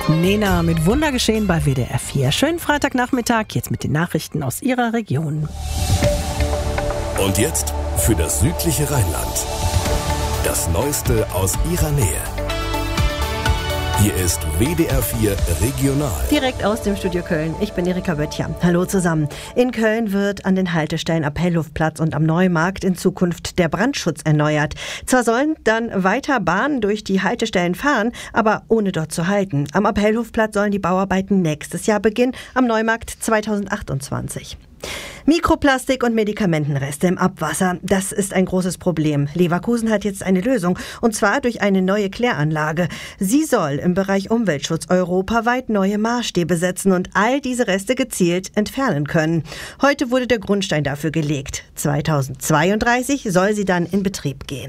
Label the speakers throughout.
Speaker 1: Nena mit Wundergeschehen bei WDR 4. Schönen Freitagnachmittag, jetzt mit den Nachrichten aus Ihrer Region.
Speaker 2: Und jetzt für das südliche Rheinland. Das Neueste aus Ihrer Nähe. Hier ist WDR 4 Regional.
Speaker 3: Direkt aus dem Studio Köln. Ich bin Erika Böttcher. Hallo zusammen. In Köln wird an den Haltestellen Appellhofplatz und am Neumarkt in Zukunft der Brandschutz erneuert. Zwar sollen dann weiter Bahnen durch die Haltestellen fahren, aber ohne dort zu halten. Am Appellhofplatz sollen die Bauarbeiten nächstes Jahr beginnen, am Neumarkt 2028. Mikroplastik und Medikamentenreste im Abwasser, das ist ein großes Problem. Leverkusen hat jetzt eine Lösung, und zwar durch eine neue Kläranlage. Sie soll im Bereich Umweltschutz europaweit neue Maßstäbe setzen und all diese Reste gezielt entfernen können. Heute wurde der Grundstein dafür gelegt. 2032 soll sie dann in Betrieb gehen.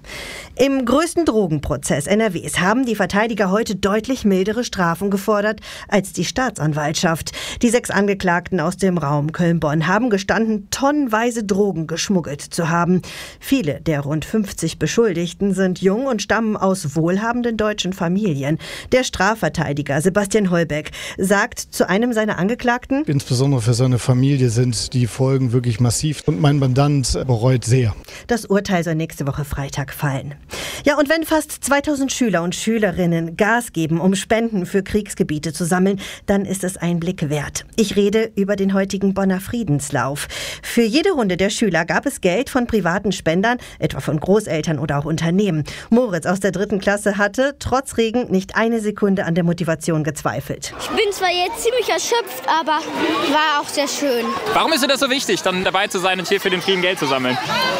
Speaker 3: Im größten Drogenprozess NRWs haben die Verteidiger heute deutlich mildere Strafen gefordert als die Staatsanwaltschaft. Die 6 Angeklagten aus dem Raum Köln-Bonn haben gestanden, tonnenweise Drogen geschmuggelt zu haben. Viele der rund 50 Beschuldigten sind jung und stammen aus wohlhabenden deutschen Familien. Der Strafverteidiger Sebastian Holbeck sagt zu einem seiner Angeklagten:
Speaker 4: Insbesondere für seine Familie sind die Folgen wirklich massiv und mein Mandant bereut sehr.
Speaker 3: Das Urteil soll nächste Woche Freitag fallen. Ja, und wenn fast 2000 Schüler und Schülerinnen Gas geben, um Spenden für Kriegsgebiete zu sammeln, dann ist es ein Blick wert. Ich rede über den heutigen Bonner Friedenslauf. Für jede Runde der Schüler gab es Geld von privaten Spendern, etwa von Großeltern oder auch Unternehmen. Moritz aus der 3. Klasse hatte trotz Regen nicht eine Sekunde an der Motivation gezweifelt.
Speaker 5: Ich bin zwar jetzt ziemlich erschöpft, aber war auch sehr schön.
Speaker 6: Warum ist dir das so wichtig, dann dabei zu sein und hier für den Frieden Geld zu sammeln?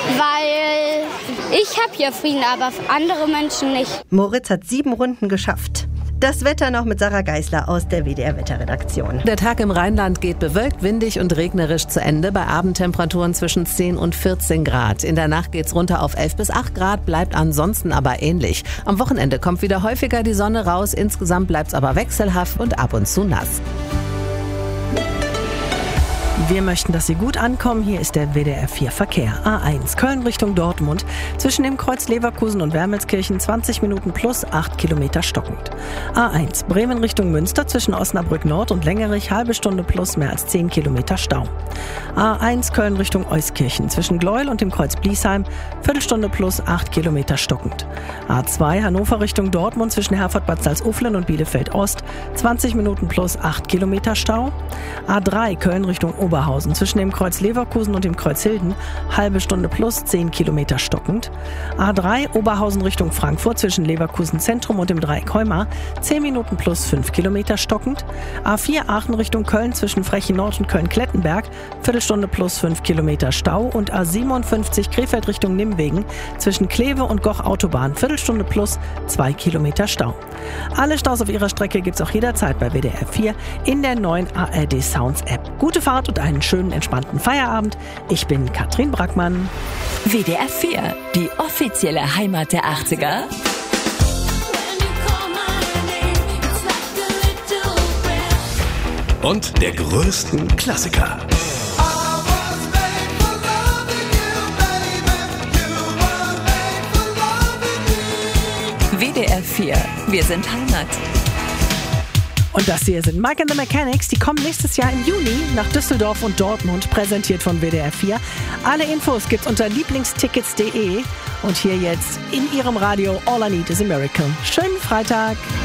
Speaker 5: Weil ich habe hier Frieden, aber andere Menschen nicht.
Speaker 3: Moritz hat 7 Runden geschafft. Das Wetter noch mit Sarah Geisler aus der WDR-Wetterredaktion.
Speaker 7: Der Tag im Rheinland geht bewölkt, windig und regnerisch zu Ende, bei Abendtemperaturen zwischen 10 und 14 Grad. In der Nacht geht's runter auf 11 bis 8 Grad, bleibt ansonsten aber ähnlich. Am Wochenende kommt wieder häufiger die Sonne raus, insgesamt bleibt's aber wechselhaft und ab und zu nass.
Speaker 1: Wir möchten, dass Sie gut ankommen. Hier ist der WDR 4 Verkehr. A1 Köln Richtung Dortmund. Zwischen dem Kreuz Leverkusen und Wermelskirchen 20 Minuten plus 8 Kilometer stockend. A1 Bremen Richtung Münster zwischen Osnabrück Nord und Längerich halbe Stunde plus mehr als 10 Kilometer Stau. A1 Köln Richtung Euskirchen zwischen Gleuel und dem Kreuz Bliesheim Viertelstunde plus 8 Kilometer stockend. A2 Hannover Richtung Dortmund zwischen Herford-Bad Salzuflen und Bielefeld Ost 20 Minuten plus 8 Kilometer Stau. A3 Köln Richtung Oberhausen zwischen dem Kreuz Leverkusen und dem Kreuz Hilden halbe Stunde plus 10 Kilometer stockend. A3 Oberhausen Richtung Frankfurt zwischen Leverkusen Zentrum und dem Dreieck Heumar 10 Minuten plus 5 Kilometer stockend. A4 Aachen Richtung Köln zwischen Frechen Nord und Köln-Klettenberg Viertelstunde plus 5 Kilometer Stau. Und A57 Krefeld Richtung Nimwegen zwischen Kleve und Goch Autobahn Viertelstunde plus 2 Kilometer Stau. Alle Staus auf ihrer Strecke gibt's auch jederzeit bei WDR 4 in der neuen ARD Sounds App. Gute Fahrt und einen schönen, entspannten Feierabend. Ich bin Katrin Brackmann.
Speaker 8: WDR 4, die offizielle Heimat der 80er.
Speaker 2: Und der größten Klassiker.
Speaker 8: WDR 4, wir sind Heimat.
Speaker 1: Und das hier sind Mike and the Mechanics. Die kommen nächstes Jahr im Juni nach Düsseldorf und Dortmund, präsentiert von WDR 4. Alle Infos gibt's unter lieblingstickets.de. Und hier jetzt in Ihrem Radio All I Need is a Miracle. Schönen Freitag.